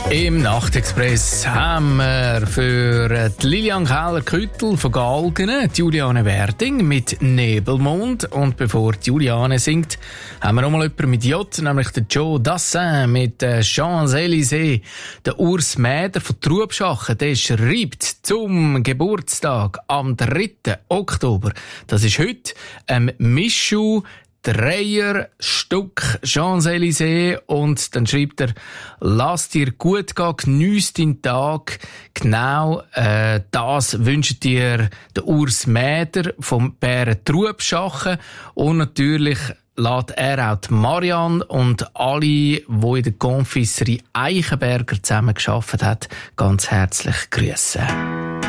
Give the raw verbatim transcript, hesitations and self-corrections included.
Im Nachtexpress haben wir für die Lilian Keller-Küttel von Galgen die Juliane Werding mit Nebelmond. Und bevor die Juliane singt, haben wir noch mal jemanden mit J, nämlich den Joe Dassin mit Champs-Élysées. Der Urs Mäder von Trubschachen, der schreibt zum Geburtstag am dritten Oktober, das ist heute, ähm, Michu Dreier Stück Champs-Élysées, und dann schreibt er: «Lass dir gut gehen, geniess deinen Tag.» Genau äh, das wünscht dir der Urs Mäder vom Bären Trubschachen, und natürlich lässt er auch die Marianne und alle, die in der Confiserie Eichenberger zusammen gearbeitet haben, ganz herzlich grüßen.